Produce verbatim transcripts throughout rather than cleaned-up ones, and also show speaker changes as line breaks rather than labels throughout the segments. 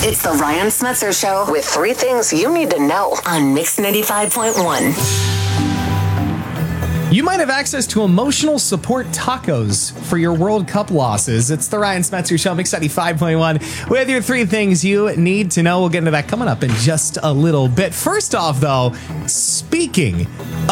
It's the Ryan Smetzer Show with three things you need to know on Mix ninety-five point one.
You might have access to emotional support tacos for your World Cup losses. It's the Ryan Smetzer Show, Mix ninety-five point one, with your three things you need to know. We'll get into that coming up in just a little bit. First off, though, speaking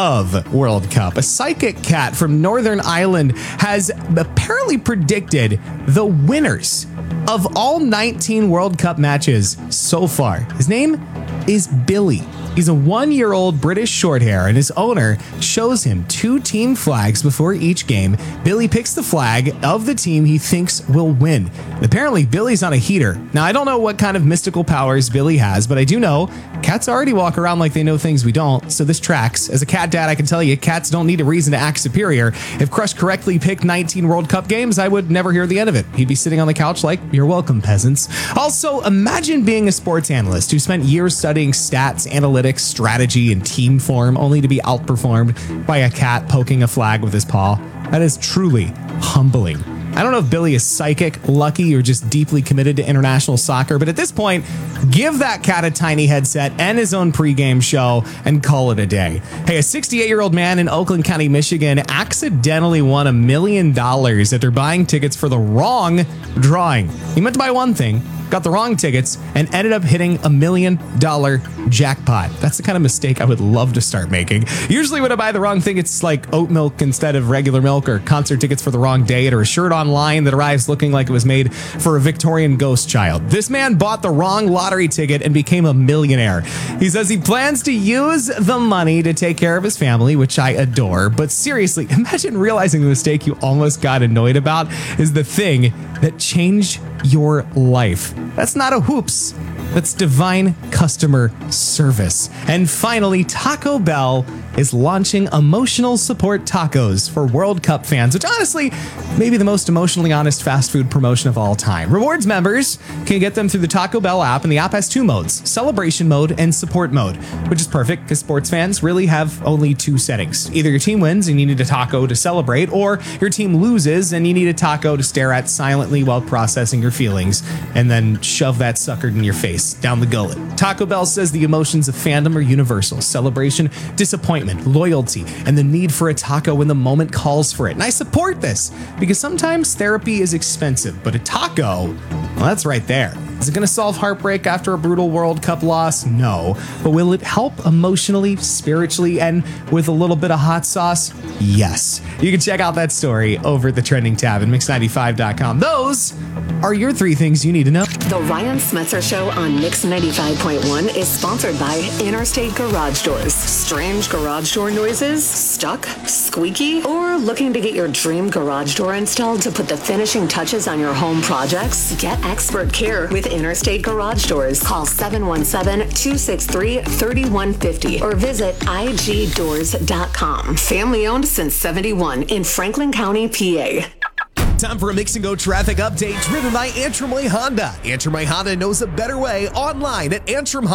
of World Cup, a psychic cat from Northern Ireland has apparently predicted the winners of all nineteen World Cup matches so far. His name is Billy. He's a one-year-old British shorthair, and his owner shows him two team flags before each game. Billy picks the flag of the team he thinks will win. And apparently, Billy's on a heater. Now, I don't know what kind of mystical powers Billy has, but I do know cats already walk around like they know things we don't, so this tracks. As a cat dad, I can tell you, cats don't need a reason to act superior. If Crush correctly picked nineteen World Cup games, I would never hear the end of it. He'd be sitting on the couch like, "You're welcome, peasants." Also, imagine being a sports analyst who spent years studying stats, analytics, strategy, and team form, only to be outperformed by a cat poking a flag with his paw. That is truly humbling. I don't know if Billy is psychic, lucky, or just deeply committed to international soccer, but at this point, give that cat a tiny headset and his own pregame show and call it a day. Hey, a sixty-eight-year-old man in Oakland County, Michigan accidentally won a million dollars after buying tickets for the wrong drawing. He meant to buy one thing, got the wrong tickets, and ended up hitting a million dollar jackpot. That's the kind of mistake I would love to start making. Usually when I buy the wrong thing, it's like oat milk instead of regular milk, or concert tickets for the wrong date, or a shirt online that arrives looking like it was made for a Victorian ghost child. This man bought the wrong lottery ticket and became a millionaire. He says he plans to use the money to take care of his family, which I adore. But seriously, imagine realizing the mistake you almost got annoyed about is the thing that changed your life. That's not a hoops. That's divine customer service. And finally, Taco Bell is launching emotional support tacos for World Cup fans, which honestly may be the most emotionally honest fast food promotion of all time. Rewards members can get them through the Taco Bell app, and the app has two modes, celebration mode and support mode, which is perfect because sports fans really have only two settings. Either your team wins and you need a taco to celebrate, or your team loses and you need a taco to stare at silently while processing your feelings and then shove that sucker in your face down the gullet. Taco Bell says the emotions of fandom are universal: celebration, disappointment, loyalty, and the need for a taco when the moment calls for it. And I support this because sometimes therapy is expensive, but a taco, well, that's right there. Is it going to solve heartbreak after a brutal World Cup loss? No. But will it help emotionally, spiritually, and with a little bit of hot sauce? Yes. You can check out that story over at the trending tab at mix ninety-five dot com. Those are your three things you need to know.
The Ryan Smetzer Show on Mix ninety-five point one is sponsored by Interstate Garage Doors. Strange garage door noises? Stuck? Squeaky? Or looking to get your dream garage door installed to put the finishing touches on your home projects? Get expert care with Interstate Garage Doors. Call seven one seven, two six three, three one five zero or visit I G doors dot com. Family owned since seventy-one in Franklin County, P A.
Time for a Mix and Go traffic update driven by Antrim Way Honda. Antrim Way Honda knows a better way online at antrim